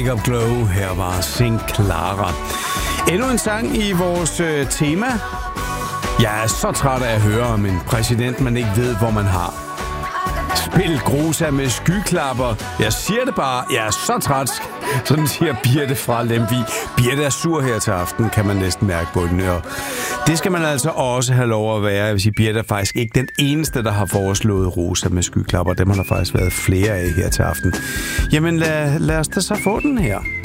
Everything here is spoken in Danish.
Wake Up Glow. Her var Sing Clara. Endnu en sang i vores tema. Jeg er så træt af at høre om en præsident, man ikke ved, hvor man har. Spil grusa med skyklapper. Jeg siger det bare. Jeg er så træt. Sådan siger Birte fra Lemvig. Birte er sur her til aften, kan man næsten mærke på den. Og det skal man altså også have lov at være. Jeg vil sige, Birte er faktisk ikke den eneste, der har foreslået rosa med skyklapper. Dem har der faktisk været flere af her til aften. Jamen lad os da så få den her.